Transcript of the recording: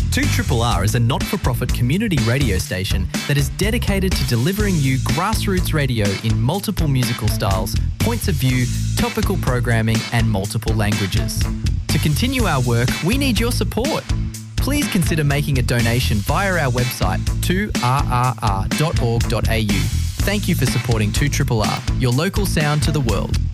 2RRR is a not-for-profit community radio station that is dedicated to delivering you grassroots radio in multiple musical styles, points of view, topical programming and multiple languages. To continue our work, we need your support. Please consider making a donation via our website 2rrr.org.au. Thank you for supporting 2RRR, your local sound to the world.